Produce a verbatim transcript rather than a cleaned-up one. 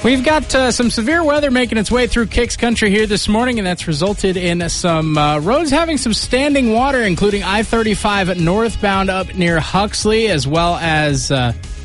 We've got uh, some severe weather making its way through Kicks Country here this morning, and that's resulted in some uh, roads having some standing water, including I thirty-five northbound up near Huxley, as well as uh,